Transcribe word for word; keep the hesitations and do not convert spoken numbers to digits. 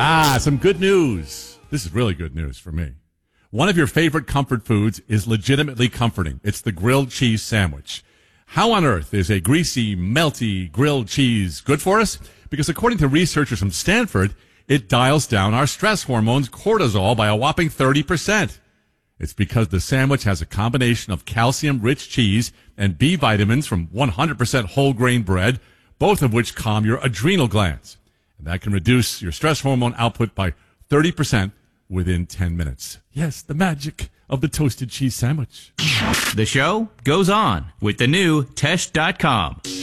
Ah, some good news. This is really good news for me. One of your favorite comfort foods is legitimately comforting. It's the grilled cheese sandwich. How on earth is a greasy, melty grilled cheese good for us? Because according to researchers from Stanford, it dials down our stress hormones cortisol by a whopping thirty percent. It's because the sandwich has a combination of calcium-rich cheese and B vitamins from one hundred percent whole grain bread, both of which calm your adrenal glands. And that can reduce your stress hormone output by thirty percent within ten minutes. Yes, the magic of the toasted cheese sandwich. The show goes on with the new Tesh dot com.